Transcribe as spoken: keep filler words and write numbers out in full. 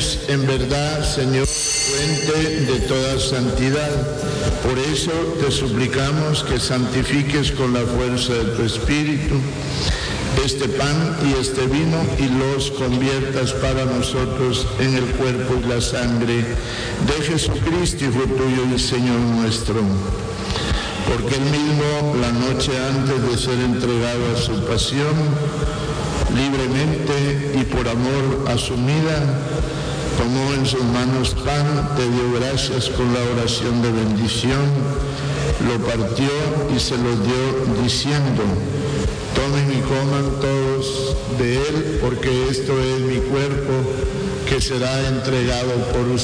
eres en verdad, Señor, fuente de toda santidad. Por eso te suplicamos que santifiques con la fuerza de tu Espíritu este pan y este vino y los conviertas para nosotros en el cuerpo y la sangre de Jesucristo, Hijo tuyo y Señor nuestro. Porque él mismo, la noche antes de ser entregado a su pasión, libremente y por amor a su vida, tomó en sus manos pan, te dio gracias con la oración de bendición, lo partió y se lo dio diciendo: tomen y coman todos de él, porque esto es mi cuerpo que será entregado por ustedes.